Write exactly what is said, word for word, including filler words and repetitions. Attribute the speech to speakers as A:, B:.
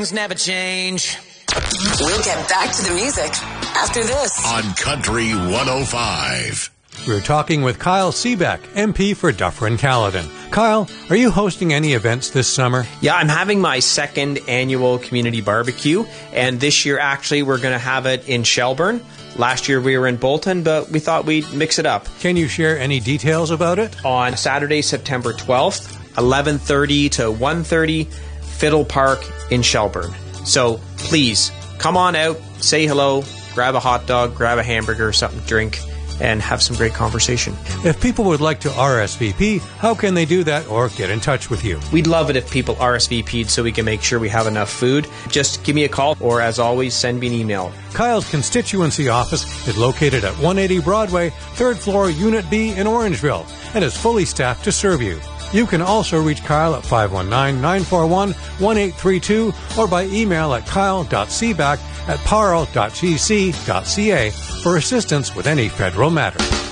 A: Things never change.
B: We'll get back to the music after this.
C: On Country one oh five.
D: We're talking with Kyle Seebeck, M P for Dufferin-Caledon. Kyle, are you hosting any events this summer?
E: Yeah, I'm having my second annual community barbecue, and this year actually we're going to have it in Shelburne. Last year we were in Bolton, but we thought we'd mix it up.
D: Can you share any details about it?
E: On Saturday, September twelfth, eleven thirty to one thirty, Fiddle Park in Shelburne. So please, come on out, say hello, grab a hot dog, grab a hamburger, something to drink, and have some great conversation.
D: If people would like to R S V P, how can they do that or get in touch with you?
E: We'd love it if people R S V P'd so we can make sure we have enough food. Just give me a call or, as always, send me an email.
D: Kyle's constituency office is located at one eighty Broadway, third floor, Unit B in Orangeville, and is fully staffed to serve you. You can also reach Kyle at five one nine, nine four one, one eight three two or by email at kyle dot seebeck at parle dot g c dot c a for assistance with any federal matter.